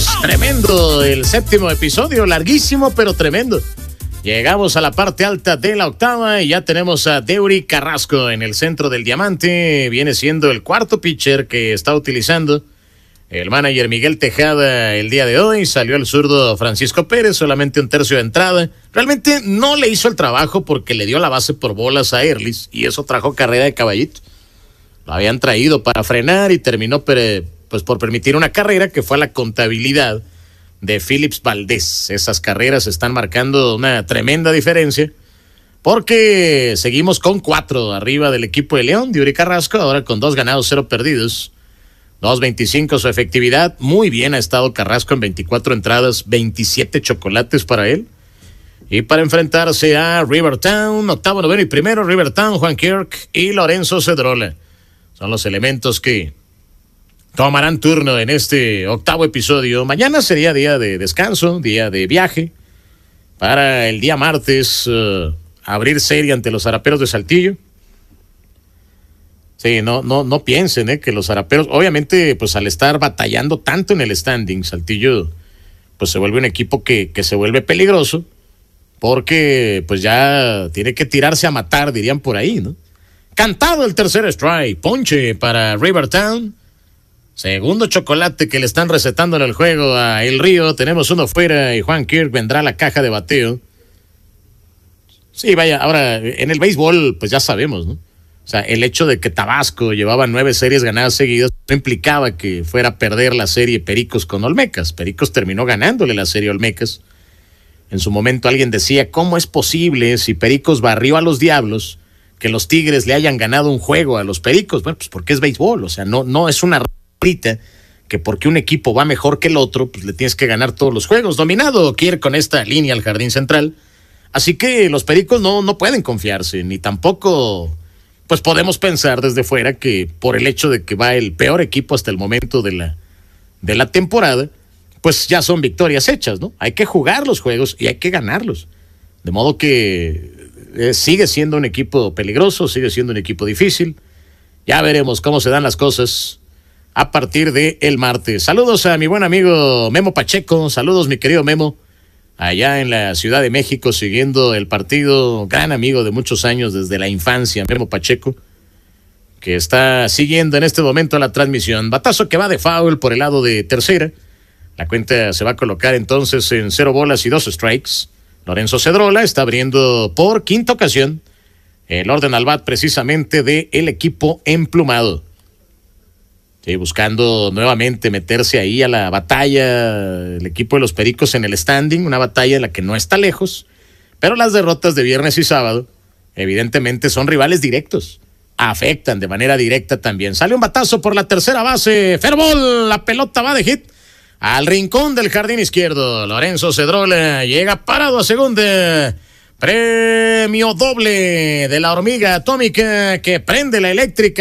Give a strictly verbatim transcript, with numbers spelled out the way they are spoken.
amigos, tremendo el séptimo episodio, larguísimo pero tremendo. Llegamos a la parte alta de la octava y ya tenemos a Deury Carrasco en el centro del diamante. Viene siendo el cuarto pitcher que está utilizando el manager Miguel Tejada el día de hoy. Salió el zurdo Francisco Pérez, solamente un tercio de entrada. Realmente no le hizo el trabajo porque le dio la base por bolas a Erlis y eso trajo carrera de caballito. Lo habían traído para frenar y terminó pues por permitir una carrera que fue a la contabilidad de Phillips Valdés. Esas carreras están marcando una tremenda diferencia porque seguimos con cuatro arriba del equipo de León. Deury Carrasco ahora con dos ganados, cero perdidos. dos veinticinco su efectividad. Muy bien ha estado Carrasco en veinticuatro entradas, veintisiete chocolates para él. Y para enfrentarse a Rivertown, octavo, noveno y primero, Rivertown, Juan Kirk y Lorenzo Cedrola. Son los elementos que tomarán turno en este octavo episodio. Mañana sería día de descanso, día de viaje. Para el día martes, uh, abrir serie ante los Zaraperos de Saltillo. Sí, no, no, no piensen eh, que los Zaraperos, obviamente, pues al estar batallando tanto en el standing, Saltillo, pues se vuelve un equipo que, que se vuelve peligroso, porque pues ya tiene que tirarse a matar, dirían por ahí, ¿no? Cantado el tercer strike, ponche para Rivertown. Segundo chocolate que le están recetando en el juego a El Río. Tenemos uno fuera y Juan Kirk vendrá a la caja de bateo. Sí, vaya, ahora en el béisbol pues ya sabemos, ¿no? O sea, el hecho de que Tabasco llevaba nueve series ganadas seguidas no implicaba que fuera a perder la serie Pericos con Olmecas. Pericos terminó ganándole la serie Olmecas. En su momento alguien decía, ¿cómo es posible si Pericos barrió a los Diablos que los Tigres le hayan ganado un juego a los Pericos? Bueno, pues porque es béisbol, o sea, no, no es una que porque un equipo va mejor que el otro, pues le tienes que ganar todos los juegos. Dominado Kirk con esta línea al jardín central. Así que los Pericos no, no pueden confiarse, ni tampoco pues podemos pensar desde fuera que por el hecho de que va el peor equipo hasta el momento de la, de la temporada, pues ya son victorias hechas, ¿no? Hay que jugar los juegos y hay que ganarlos. De modo que eh, sigue siendo un equipo peligroso, sigue siendo un equipo difícil. Ya veremos cómo se dan las cosas a partir de el martes. Saludos a mi buen amigo Memo Pacheco. Saludos, mi querido Memo, allá en la Ciudad de México, siguiendo el partido. Gran amigo de muchos años desde la infancia, Memo Pacheco, que está siguiendo en este momento la transmisión. Batazo que va de foul por el lado de tercera. La cuenta se va a colocar entonces en cero bolas y dos strikes. Lorenzo Cedrola está abriendo por quinta ocasión el orden al bat precisamente del equipo emplumado. Sí, buscando nuevamente meterse ahí a la batalla, el equipo de los Pericos en el standing, una batalla en la que no está lejos, pero las derrotas de viernes y sábado evidentemente son rivales directos, afectan de manera directa también. Sale un batazo por la tercera base, fair ball, la pelota va de hit al rincón del jardín izquierdo. Lorenzo Cedrola llega parado a segunda. Premio doble de la hormiga atómica que prende la eléctrica.